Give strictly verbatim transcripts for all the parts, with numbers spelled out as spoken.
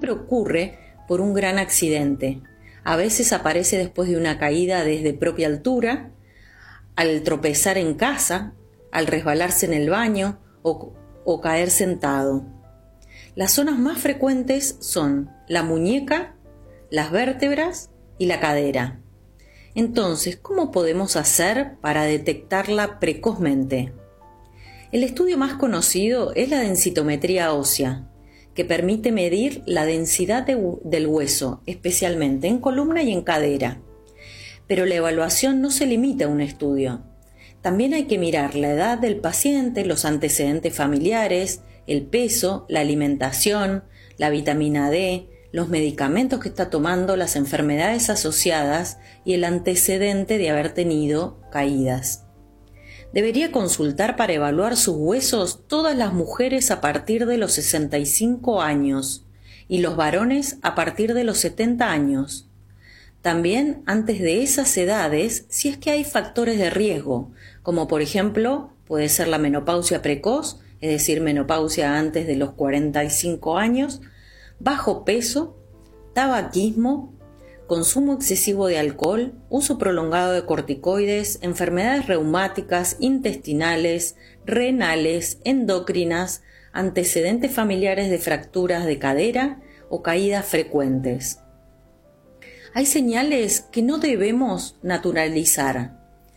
siempre ocurre por un gran accidente. A veces aparece después de una caída desde propia altura, al tropezar en casa, al resbalarse en el baño o, o caer sentado. Las zonas más frecuentes son la muñeca, las vértebras y la cadera. Entonces, ¿cómo podemos hacer para detectarla precozmente? El estudio más conocido es la densitometría ósea, que permite medir la densidad de, del hueso, especialmente en columna y en cadera. Pero la evaluación no se limita a un estudio. También hay que mirar la edad del paciente, los antecedentes familiares, el peso, la alimentación, la vitamina D, los medicamentos que está tomando, las enfermedades asociadas y el antecedente de haber tenido caídas. Debería consultar para evaluar sus huesos todas las mujeres a partir de los sesenta y cinco años y los varones a partir de los setenta años. También antes de esas edades, si es que hay factores de riesgo, como por ejemplo puede ser la menopausia precoz, es decir, menopausia antes de los cuarenta y cinco años, bajo peso, tabaquismo, consumo excesivo de alcohol, uso prolongado de corticoides, enfermedades reumáticas, intestinales, renales, endocrinas, antecedentes familiares de fracturas de cadera o caídas frecuentes. Hay señales que no debemos naturalizar.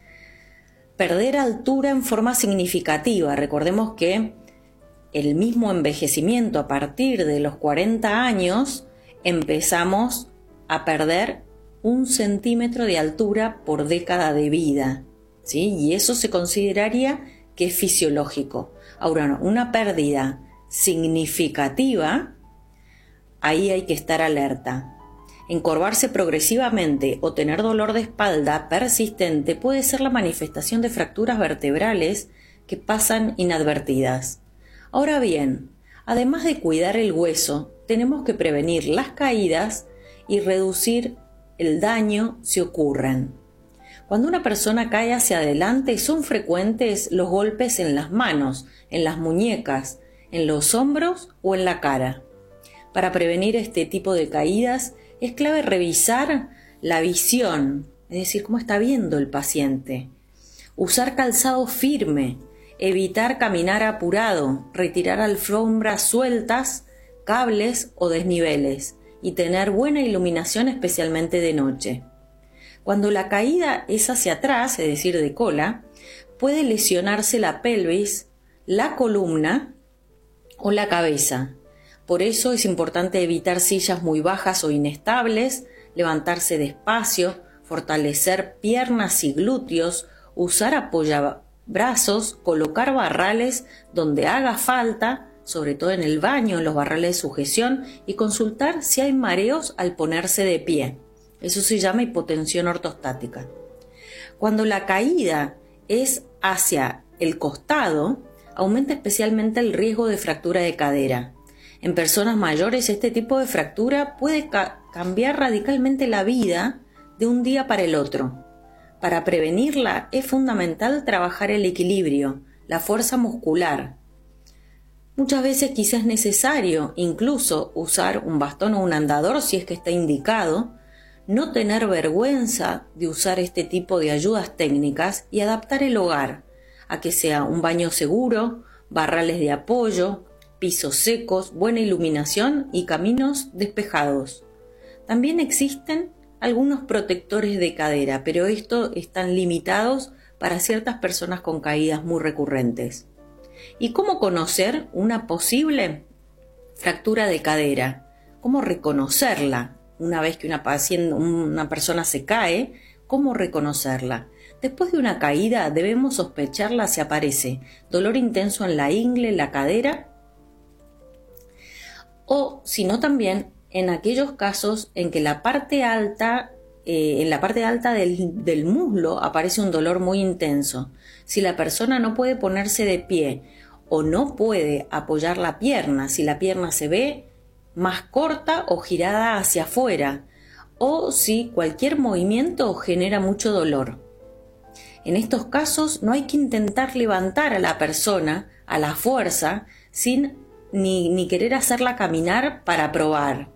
Perder altura en forma significativa. Recordemos que el mismo envejecimiento a partir de los cuarenta años empezamos a perder un centímetro de altura por década de vida, ¿sí? Y eso se consideraría que es fisiológico. Ahora, una pérdida significativa, ahí hay que estar alerta. Encorvarse progresivamente o tener dolor de espalda persistente puede ser la manifestación de fracturas vertebrales que pasan inadvertidas. Ahora bien, además de cuidar el hueso, tenemos que prevenir las caídas y reducir el daño si ocurren. Cuando una persona cae hacia adelante, son frecuentes los golpes en las manos, en las muñecas, en los hombros o en la cara. Para prevenir este tipo de caídas, es clave revisar la visión, es decir, cómo está viendo el paciente. Usar calzado firme, evitar caminar apurado, retirar alfombras sueltas, cables o desniveles y tener buena iluminación especialmente de noche. Cuando la caída es hacia atrás, es decir, de cola, puede lesionarse la pelvis, la columna o la cabeza. Por eso es importante evitar sillas muy bajas o inestables, levantarse despacio, fortalecer piernas y glúteos, usar apoyabrazos, colocar barrales donde haga falta, sobre todo en el baño, en los barrales de sujeción, y consultar si hay mareos al ponerse de pie. Eso se llama hipotensión ortostática. Cuando la caída es hacia el costado, aumenta especialmente el riesgo de fractura de cadera. En personas mayores, este tipo de fractura puede ca- cambiar radicalmente la vida de un día para el otro. Para prevenirla es fundamental trabajar el equilibrio, la fuerza muscular. Muchas veces quizás es necesario incluso usar un bastón o un andador si es que está indicado, no tener vergüenza de usar este tipo de ayudas técnicas y adaptar el hogar a que sea un baño seguro, barrales de apoyo, pisos secos, buena iluminación y caminos despejados. También existen algunos protectores de cadera, pero estos están limitados para ciertas personas con caídas muy recurrentes. ¿Y cómo conocer una posible fractura de cadera? ¿Cómo reconocerla? Una vez que una, paciente, una persona se cae, ¿cómo reconocerla? Después de una caída debemos sospecharla si aparece dolor intenso en la ingle, la cadera, o si no también en aquellos casos en que la parte alta, eh, en la parte alta del, del muslo aparece un dolor muy intenso. Si la persona no puede ponerse de pie o no puede apoyar la pierna, si la pierna se ve más corta o girada hacia afuera, o si cualquier movimiento genera mucho dolor. En estos casos no hay que intentar levantar a la persona a la fuerza sin ni, ni querer hacerla caminar para probar.